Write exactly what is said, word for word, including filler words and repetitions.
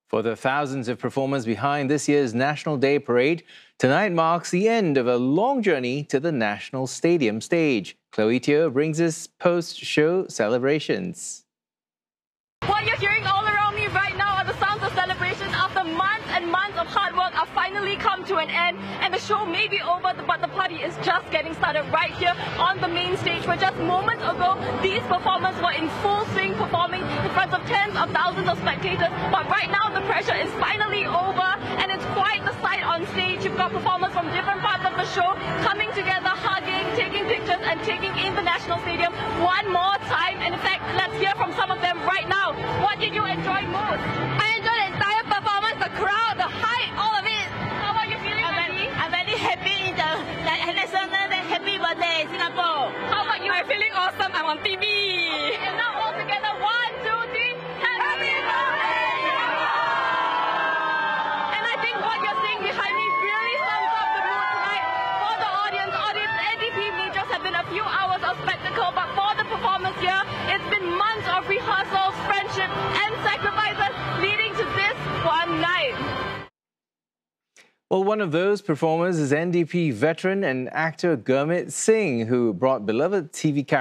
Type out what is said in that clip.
For the thousands of performers behind this year's National Day Parade, tonight marks the end of a long journey to the National Stadium stage. Chloe Teo brings us post-show celebrations. What you're hearing all around me right now are the sounds of celebration after months and months of hard work have finally come to an end, and the show may be over, but the party is just getting started right here on the main stage, where just moments ago these performers were in full swing performing in front of tens of thousands of spectators. But right now the pressure is finally over, and it's quite the sight on stage. You've got performers from different parts of the show coming together, hugging, taking pictures and taking in the National Stadium one more time. And in fact, let's hear from some of them right now. What did you enjoy most? I enjoyed the entire performance, the crowd, the hype, all of it. How are you feeling, I'm Wendy? very, I'm very happy in the like, National Day. Happy birthday, Singapore. How about you? I'm feeling awesome. I'm on T V. Okay, and now all together, one, two, three, happy birthday! And I think what you're seeing behind me really sums up the mood tonight for the audience. Audience, N D P Majors have been a few hours of spectacle, but for the performance here, it's been months of rehearsals, friendship, and sacrifices leading to this one night. Well, one of those performers is N D P veteran and actor Gurmit Singh, who brought beloved T V character